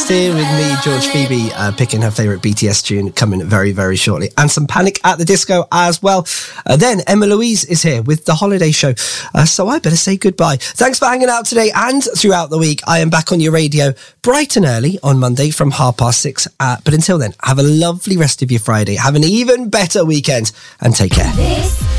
here with me, George Phoebe, picking her favourite BTS tune, coming very, very shortly. And some Panic at the Disco as well. Then Emma Louise is here with The Holiday Show. So I better say goodbye. Thanks for hanging out today and throughout the week. I am back on your radio bright and early on Monday from 6:30. But until then, have a lovely rest of your Friday. Have an even better weekend and take care.